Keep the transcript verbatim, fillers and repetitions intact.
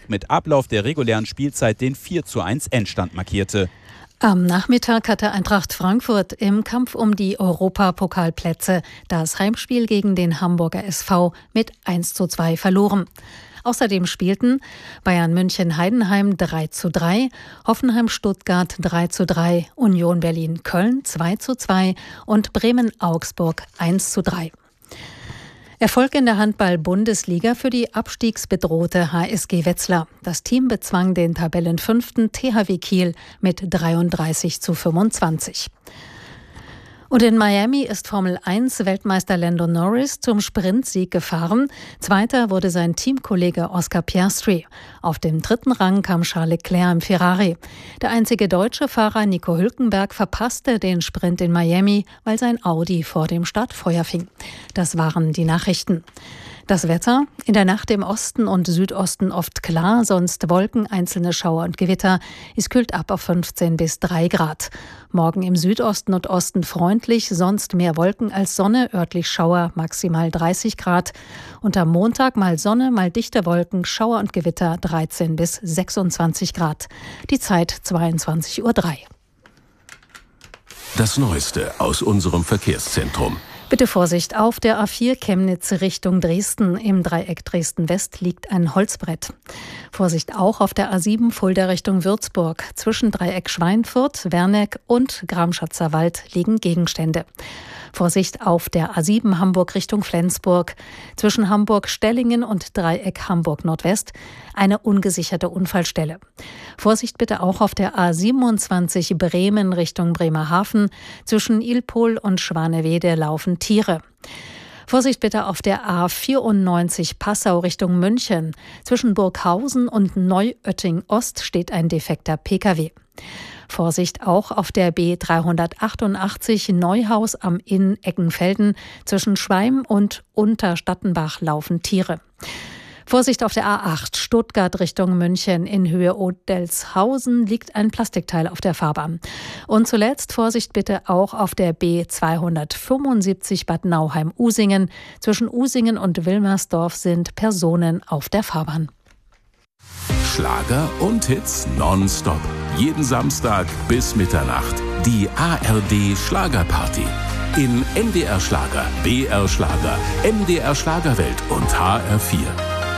mit Ablauf der regulären Spielzeit den vier zu eins Endstand markierte. Am Nachmittag hatte Eintracht Frankfurt im Kampf um die Europapokalplätze das Heimspiel gegen den Hamburger S V mit eins zu zwei verloren. Außerdem spielten Bayern München Heidenheim drei zu drei, Hoffenheim Stuttgart drei zu drei, Union Berlin Köln zwei zu zwei und Bremen Augsburg eins zu drei. Erfolg in der Handball-Bundesliga für die abstiegsbedrohte H S G Wetzlar. Das Team bezwang den Tabellenfünften T H W Kiel mit dreiunddreißig zu fünfundzwanzig. Und in Miami ist Formel eins Weltmeister Lando Norris zum Sprintsieg gefahren. Zweiter wurde sein Teamkollege Oscar Piastri. Auf dem dritten Rang kam Charles Leclerc im Ferrari. Der einzige deutsche Fahrer Nico Hülkenberg verpasste den Sprint in Miami, weil sein Audi vor dem Start Feuer fing. Das waren die Nachrichten. Das Wetter: In der Nacht im Osten und Südosten oft klar, sonst Wolken, einzelne Schauer und Gewitter. Es kühlt ab auf fünfzehn bis drei Grad. Morgen im Südosten und Osten freundlich, sonst mehr Wolken als Sonne, örtlich Schauer, maximal dreißig Grad. Und am Montag mal Sonne, mal dichte Wolken, Schauer und Gewitter, dreizehn bis sechsundzwanzig Grad. Die Zeit zweiundzwanzig Uhr drei. Das Neueste aus unserem Verkehrszentrum. Bitte Vorsicht, auf der A vier Chemnitz Richtung Dresden. Im Dreieck Dresden-West liegt ein Holzbrett. Vorsicht auch auf der A sieben Fulda Richtung Würzburg. Zwischen Dreieck Schweinfurt, Werneck und Gramschatzer Wald liegen Gegenstände. Vorsicht auf der A sieben Hamburg Richtung Flensburg. Zwischen Hamburg-Stellingen und Dreieck Hamburg-Nordwest eine ungesicherte Unfallstelle. Vorsicht bitte auch auf der A siebenundzwanzig Bremen Richtung Bremerhaven. Zwischen Ilpol und Schwanewede laufen Tiere. Vorsicht bitte auf der A vierundneunzig Passau Richtung München. Zwischen Burghausen und Neuötting Ost steht ein defekter P K W. Vorsicht auch auf der B dreihundertachtundachtzig Neuhaus am Inn Eckenfelden. Zwischen Schweim und Unterstattenbach laufen Tiere. Vorsicht auf der A acht Stuttgart Richtung München. In Höhe Odelshausen liegt ein Plastikteil auf der Fahrbahn. Und zuletzt Vorsicht bitte auch auf der B zweihundertfünfundsiebzig Bad Nauheim-Usingen. Zwischen Usingen und Wilmersdorf sind Personen auf der Fahrbahn. Schlager und Hits nonstop. Jeden Samstag bis Mitternacht. Die A R D Schlagerparty. In N D R Schlager, B R Schlager, M D R Schlagerwelt und H R vier.